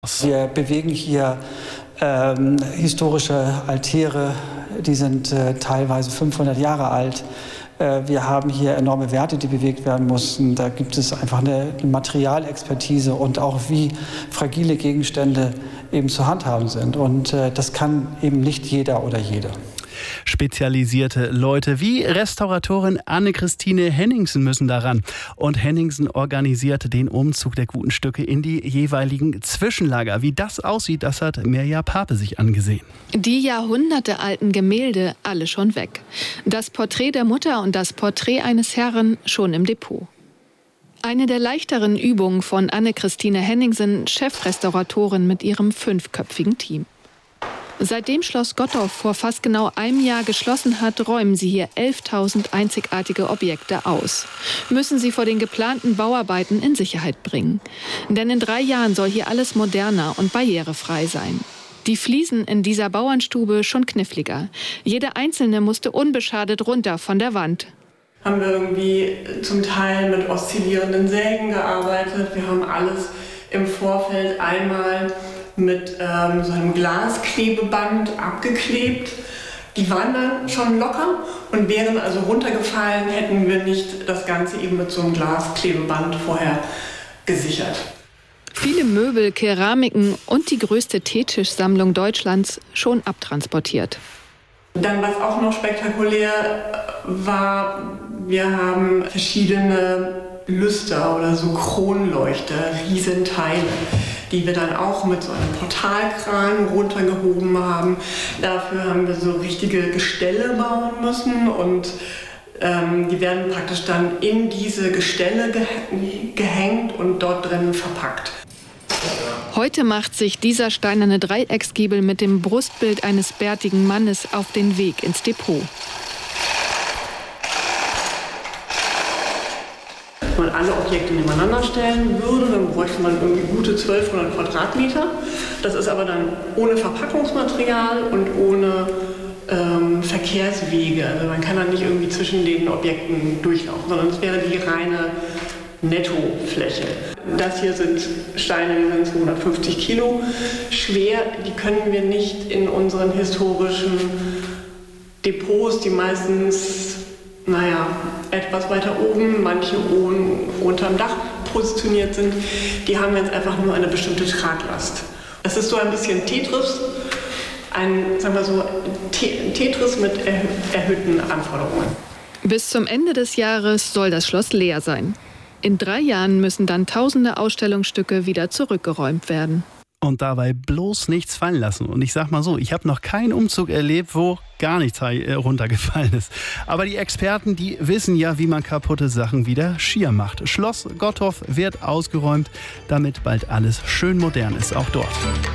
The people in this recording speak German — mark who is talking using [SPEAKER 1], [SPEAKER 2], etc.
[SPEAKER 1] Wir bewegen hier historische Altäre, die sind teilweise 500 Jahre alt. Wir haben hier enorme Werte, die bewegt werden mussten. Da gibt es einfach eine Materialexpertise und auch wie fragile Gegenstände eben zu handhaben sind. Und das kann eben nicht jeder oder jede.
[SPEAKER 2] Spezialisierte Leute wie Restauratorin Anne-Christine Henningsen müssen daran. Und Henningsen organisiert den Umzug der guten Stücke in die jeweiligen Zwischenlager. Wie das aussieht, das hat Mirja Pape sich angesehen.
[SPEAKER 3] Die jahrhundertealten Gemälde, alle schon weg. Das Porträt der Mutter und das Porträt eines Herren schon im Depot. Eine der leichteren Übungen von Anne-Christine Henningsen, Chefrestauratorin mit ihrem 5-köpfigen Team. Seitdem Schloss Gottorf vor fast genau einem Jahr geschlossen hat, räumen sie hier 11.000 einzigartige Objekte aus. Müssen sie vor den geplanten Bauarbeiten in Sicherheit bringen. Denn in 3 Jahren soll hier alles moderner und barrierefrei sein. Die Fliesen in dieser Bauernstube schon kniffliger. Jede einzelne musste unbeschadet runter von der Wand.
[SPEAKER 4] Haben wir irgendwie zum Teil mit oszillierenden Sägen gearbeitet. Wir haben alles im Vorfeld einmal mit so einem Glasklebeband abgeklebt. Die waren dann schon locker und wären also runtergefallen, hätten wir nicht das Ganze eben mit so einem Glasklebeband vorher gesichert.
[SPEAKER 3] Viele Möbel, Keramiken und die größte Teetischsammlung Deutschlands schon abtransportiert.
[SPEAKER 4] Dann, was auch noch spektakulär war, wir haben verschiedene Lüster oder so Kronleuchter, Riesenteile, die wir dann auch mit so einem Portalkran runtergehoben haben. Dafür haben wir so richtige Gestelle bauen müssen und die werden praktisch dann in diese Gestelle gehängt und dort drin verpackt.
[SPEAKER 3] Heute macht sich dieser steinerne Dreiecksgiebel mit dem Brustbild eines bärtigen Mannes auf den Weg ins Depot.
[SPEAKER 4] Wenn man alle Objekte nebeneinander stellen würde, dann bräuchte man irgendwie gute 1200 Quadratmeter. Das ist aber dann ohne Verpackungsmaterial und ohne Verkehrswege. Also man kann dann nicht irgendwie zwischen den Objekten durchlaufen, sondern es wäre die reine Nettofläche. Das hier sind Steine, die sind 250 Kilo schwer. Die können wir nicht in unseren historischen Depots, die meistens etwas weiter oben, manche oben unterm Dach positioniert sind, die haben jetzt einfach nur eine bestimmte Traglast. Es ist so ein bisschen Tetris, Tetris mit erhöhten Anforderungen.
[SPEAKER 3] Bis zum Ende des Jahres soll das Schloss leer sein. In 3 Jahren müssen dann tausende Ausstellungsstücke wieder zurückgeräumt werden.
[SPEAKER 2] Und dabei bloß nichts fallen lassen. Und ich sag mal so, ich habe noch keinen Umzug erlebt, wo gar nichts runtergefallen ist. Aber die Experten, die wissen ja, wie man kaputte Sachen wieder schier macht. Schloss Gottorf wird ausgeräumt, damit bald alles schön modern ist, auch dort.